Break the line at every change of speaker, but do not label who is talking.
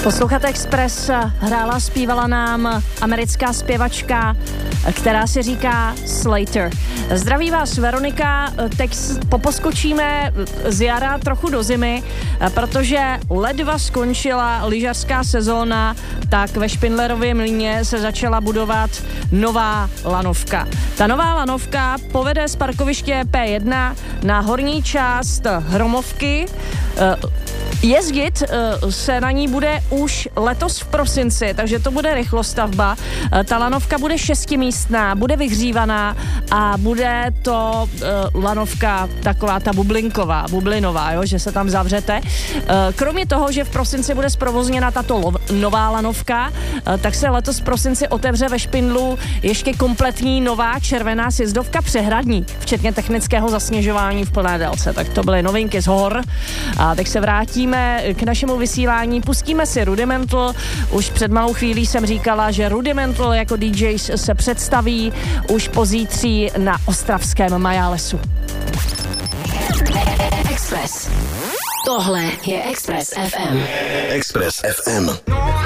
Posloucháte Express, hrála, zpívala nám americká zpěvačka, která se říká Slater. Zdraví vás Veronika, teď poposkočíme z jara trochu do zimy, protože ledva skončila lyžařská sezóna, tak ve Špindlerově mlýně se začala budovat nová lanovka. Ta nová lanovka povede z parkoviště P1 na horní část Hromovky. Jezdit se na ní bude už letos v prosinci, takže to bude rychlostavba. Ta lanovka bude 6místná, bude vyhřívaná a bude to lanovka taková ta bublinová, jo, že se tam zavřete. Kromě toho, že v prosinci bude zprovozněna tato nová lanovka, tak se letos v prosinci otevře ve Špindlu ještě kompletní nová červená sjezdovka přehradní, včetně technického zasněžování v plné délce. Tak to byly novinky z hor. A teď se vrátíme k našemu vysílání, pustíme si Rudimental. Už před malou chvílí jsem říkala, že Rudimental jako DJs se představí už pozítří na ostravském Majálesu.
Express. Tohle je Express FM.
Express FM.